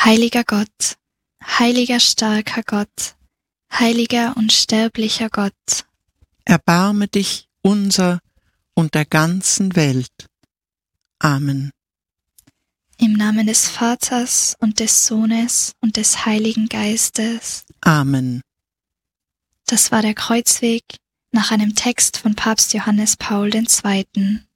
Heiliger Gott, heiliger starker Gott, heiliger unsterblicher Gott, erbarme dich unser und der ganzen Welt. Amen. im Namen des Vaters und des Sohnes und des Heiligen Geistes. Amen. Das war der Kreuzweg nach einem Text von Papst Johannes Paul II.